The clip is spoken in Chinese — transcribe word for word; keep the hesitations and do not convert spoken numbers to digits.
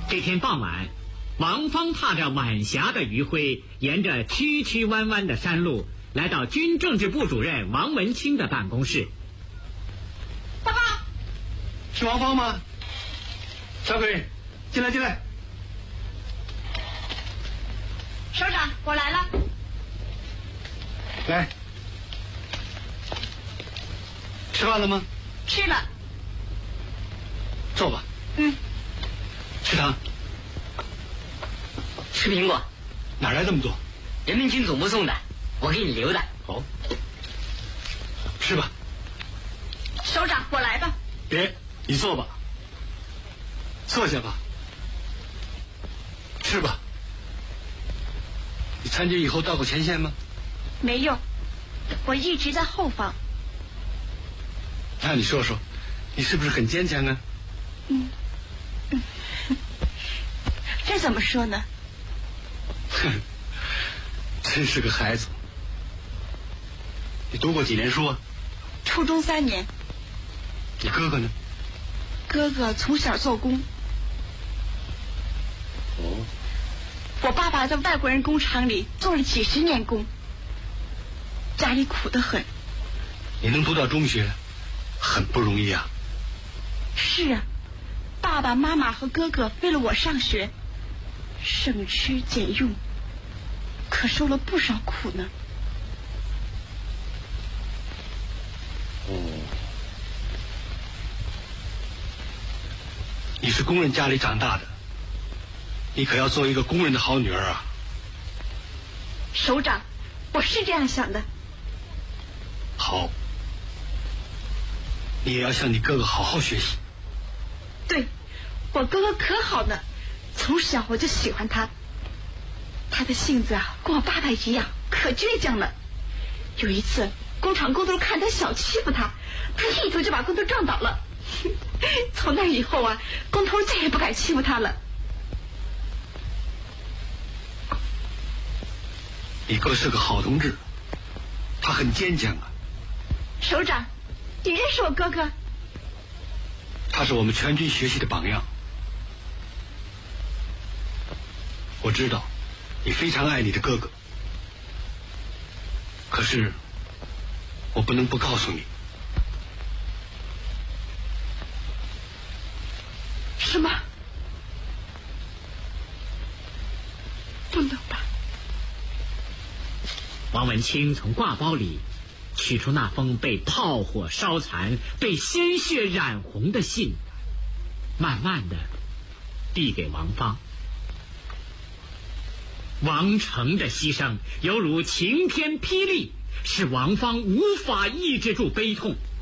这天傍晚，王芳踏着晚霞的余晖，沿着曲曲弯弯的山路，来到军政治部主任王文清的办公室。 报告， 是王芳吗？小鬼，进来进来。 首长，我来了。 来，吃饭了吗？ 吃了。 坐吧。 嗯。 吃糖。 吃苹果。 哪来这么多？ 人民军总部送的，我给你留的。 好。吃吧。 首长，我来吧。 别，你坐吧。坐下吧。吃吧。你参军以后到过前线吗？ 没有，我一直在后方。 那你说说，你是不是很坚强啊？ 嗯，嗯，这怎么说呢？ 哼，真是个孩子。你读过几年书啊？ 初中三年。 你哥哥呢？ 哥哥从小做工。 哦。 我爸爸在外国人工厂里做了几十年工，家里苦得很。 你能读到中学，很不容易啊。 是啊，爸爸妈妈和哥哥为了我上学，省吃俭用，可受了不少苦呢。 哦。你是工人家里长大的，你可要做一个工人的好女儿啊。 首长，我是这样想的。 好，你也要向你哥哥好好学习。 对，我哥哥可好呢，从小我就喜欢他。他的性子啊，跟我爸爸一样，可倔强了。有一次，工厂工头看他小欺负他，他一头就把工头撞倒了。从那以后啊，工头再也不敢欺负他了。 你哥是个好同志，他很坚强啊。 首长，你认识我哥哥？ 他是我们全军学习的榜样。我知道你非常爱你的哥哥，可是我不能不告诉你。 什么？不能吧？ 王文清从挂包里取出那封被炮火烧残、被鲜血染红的信，慢慢的递给王芳。王成的牺牲犹如晴天霹雳，使王芳无法抑制住悲痛。